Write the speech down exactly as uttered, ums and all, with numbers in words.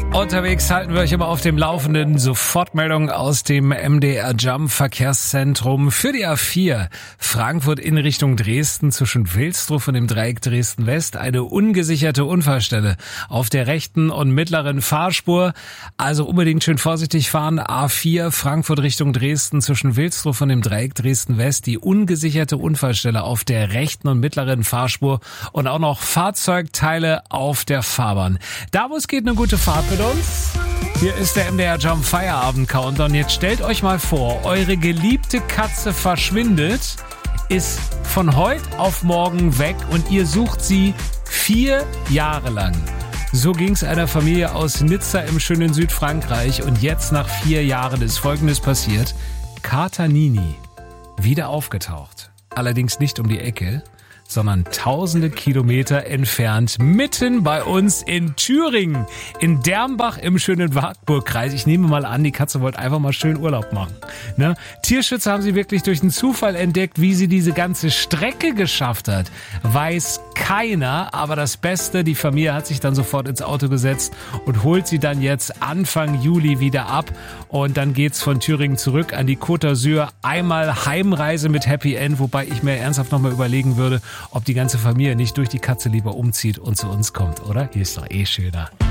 Unterwegs halten wir euch immer auf dem Laufenden. Sofortmeldung aus dem M D R Jump Verkehrszentrum für die A vier. Frankfurt in Richtung Dresden zwischen Wilsdruff und dem Dreieck Dresden West. Eine ungesicherte Unfallstelle auf der rechten und mittleren Fahrspur. Also unbedingt schön vorsichtig fahren. A vier Frankfurt Richtung Dresden zwischen Wilsdruff und dem Dreieck Dresden West. Die ungesicherte Unfallstelle auf der rechten und mittleren Fahrspur. Und auch noch Fahrzeugteile auf der Fahrbahn. Da wo es geht, eine gute Fahrt mit uns. Hier ist der M D R Jump Feierabend Countdown. Jetzt stellt euch mal vor, eure geliebte Katze verschwindet, ist von heute auf morgen weg und ihr sucht sie vier Jahre lang. So ging's einer Familie aus Nizza im schönen Südfrankreich und jetzt nach vier Jahren ist Folgendes passiert. Kater Nini wieder aufgetaucht. Allerdings nicht um die Ecke, sondern tausende Kilometer entfernt, mitten bei uns in Thüringen, in Dermbach im schönen Wartburgkreis. Ich nehme mal an, die Katze wollte einfach mal schön Urlaub machen. Ne? Tierschützer haben sie wirklich durch den Zufall entdeckt, wie sie diese ganze Strecke geschafft hat. Weiß keiner, aber das Beste, die Familie hat sich dann sofort ins Auto gesetzt und holt sie dann jetzt Anfang Juli wieder ab. Und dann geht's von Thüringen zurück an die Côte d'Azur. Einmal Heimreise mit Happy End, wobei ich mir ernsthaft nochmal überlegen würde, ob die ganze Familie nicht durch die Katze lieber umzieht und zu uns kommt, oder? Hier ist doch eh schöner.